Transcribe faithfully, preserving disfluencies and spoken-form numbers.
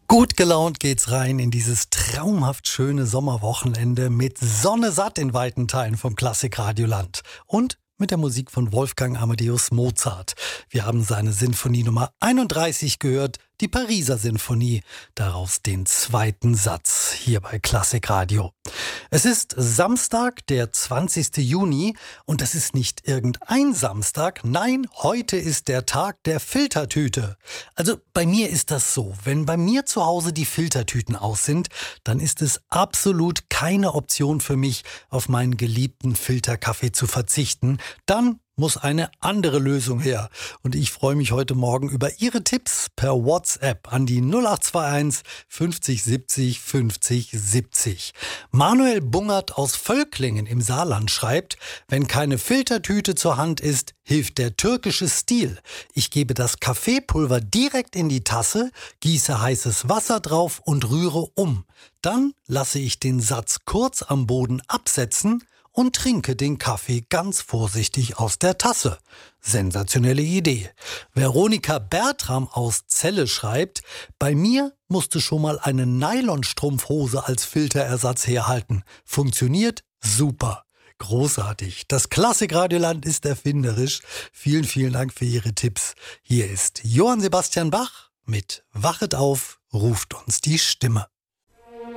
Gut gelaunt geht's rein in dieses traumhaft schöne Sommerwochenende mit Sonne satt in weiten Teilen vom Klassikradioland und mit der Musik von Wolfgang Amadeus Mozart. Wir haben seine Sinfonie Nummer einunddreißig gehört, die Pariser Sinfonie, daraus den zweiten Satz hier bei Klassikradio. Es ist Samstag, der zwanzigsten Juni und das ist nicht irgendein Samstag, nein, heute ist der Tag der Filtertüte. Also bei mir ist das so, wenn bei mir zu Hause die Filtertüten aus sind, dann ist es absolut keine Option für mich, auf meinen geliebten Filterkaffee zu verzichten. Dann muss eine andere Lösung her. Und ich freue mich heute Morgen über Ihre Tipps per WhatsApp an die null acht zwei eins fünfzig siebzig fünfzig siebzig. Manuel Bungert aus Völklingen im Saarland schreibt, wenn keine Filtertüte zur Hand ist, hilft der türkische Stil. Ich gebe das Kaffeepulver direkt in die Tasse, gieße heißes Wasser drauf und rühre um. Dann lasse ich den Satz kurz am Boden absetzen und trinke den Kaffee ganz vorsichtig aus der Tasse. Sensationelle Idee. Veronika Bertram aus Celle schreibt, bei mir musste schon mal eine Nylonstrumpfhose als Filterersatz herhalten. Funktioniert super. Großartig. Das Klassikradioland ist erfinderisch. Vielen, vielen Dank für Ihre Tipps. Hier ist Johann Sebastian Bach mit Wachet auf, ruft uns die Stimme.